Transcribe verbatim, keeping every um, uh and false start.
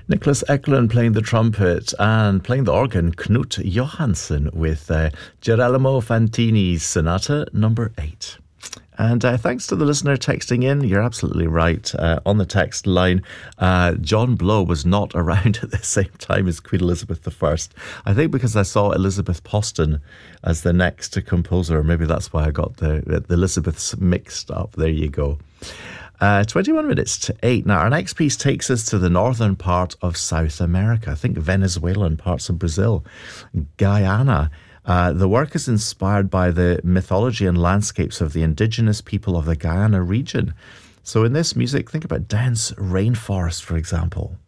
Nicholas Eklund playing the trumpet and playing the organ, Knut Johansson with uh, Gerolamo Fantini's Sonata number eight. And uh, thanks to the listener texting in. You're absolutely right. Uh, on the text line, uh, John Blow was not around at the same time as Queen Elizabeth the First. I think because I saw Elizabeth Poston as the next composer. Maybe that's why I got the, the Elizabeths mixed up. There you go. Uh, twenty-one minutes to eight. Now, our next piece takes us to the northern part of South America. I think Venezuela and parts of Brazil. Guyana. Uh, the work is inspired by the mythology and landscapes of the indigenous people of the Guyana region. So in this music, think about dense rainforest, for example.